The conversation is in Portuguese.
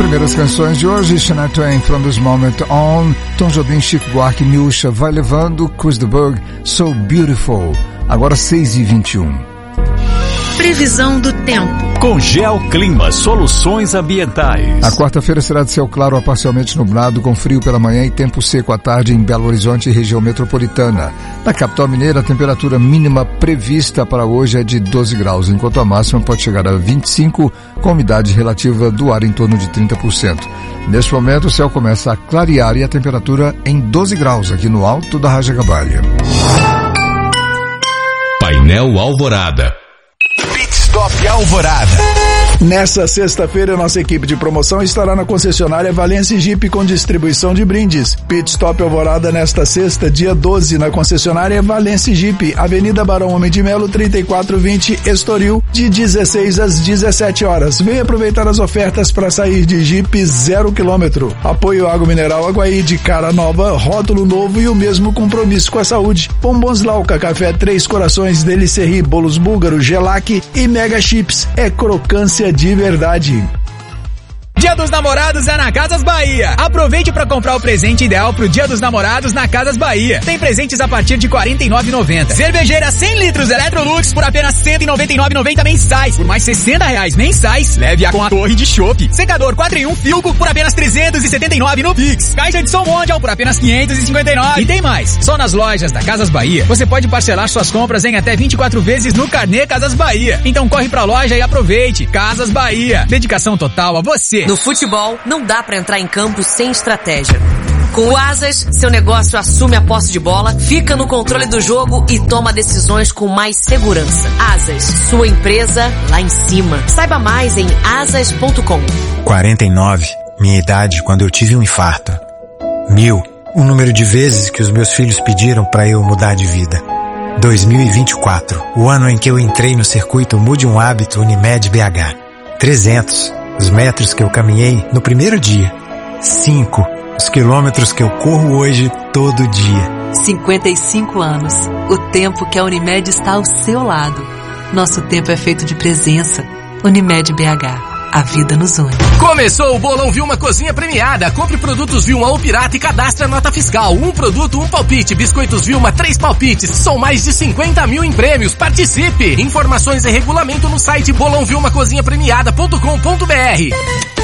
primeiras canções de hoje, Shania Twain, From This Moment On, Tom Jobim, Chico Buarque, Nilcha, Vai Levando, Chris de Burgh, So Beautiful. Agora 6h21. Previsão do tempo. Com Geoclima, soluções ambientais. A quarta-feira será de céu claro a parcialmente nublado, com frio pela manhã e tempo seco à tarde em Belo Horizonte e região metropolitana. Na capital mineira, a temperatura mínima prevista para hoje é de 12 graus, enquanto a máxima pode chegar a 25, com umidade relativa do ar em torno de 30%. Neste momento, o céu começa a clarear e a temperatura em 12 graus aqui no alto da Raja Gabalha. Painel Alvorada. Pit Stop Alvorada. Nesta sexta-feira, nossa equipe de promoção estará na concessionária Valence Jeep com distribuição de brindes. Pit Stop Alvorada nesta sexta, dia 12, na concessionária Valence Jeep, Avenida Barão Homem de Melo, 3420, Estoril, de 16 às 17 horas. Venha aproveitar as ofertas para sair de Jeep 0 km. Apoio Água Mineral Aguaí de cara nova, rótulo novo e o mesmo compromisso com a saúde. Bombons Lauca, Café Três Corações, Delicerie, Bolos Búlgaro, Gelac e Mega Chips. É crocância de verdade. Dia dos Namorados é na Casas Bahia. Aproveite para comprar o presente ideal pro Dia dos Namorados na Casas Bahia. Tem presentes a partir de R$ 49,90. Cervejeira 100 litros Electrolux por apenas R$ 199,90 mensais. Por mais R$ 60 mensais, leve-a com a torre de chopp. Secador 4 em 1 Filco por apenas R$ 379 no Pix. Caixa de som Mondial por apenas R$ 559. E tem mais. Só nas lojas da Casas Bahia, você pode parcelar suas compras em até 24 vezes no Carnê Casas Bahia. Então corre pra loja e aproveite. Casas Bahia. Dedicação total a você. No futebol, não dá pra entrar em campo sem estratégia. Com o Asas, seu negócio assume a posse de bola, fica no controle do jogo e toma decisões com mais segurança. Asas, sua empresa lá em cima. Saiba mais em asas.com. 49, minha idade quando eu tive um infarto. 1000, o número de vezes que os meus filhos pediram pra eu mudar de vida. 2024, o ano em que eu entrei no circuito Mude um Hábito Unimed BH. 300, os metros que eu caminhei no primeiro dia. 5, os quilômetros que eu corro hoje todo dia. 55 anos, o tempo que a Unimed está ao seu lado. Nosso tempo é feito de presença. Unimed BH. A vida nos une. Começou o Bolão Vilma Cozinha Premiada. Compre produtos Vilma ou Pirata e cadastre a nota fiscal. Um produto, um palpite. Biscoitos Vilma, 3 palpites. São mais de 50 mil em prêmios. Participe! Informações e regulamento no site bolãovilmacozinhapremiada.com.br.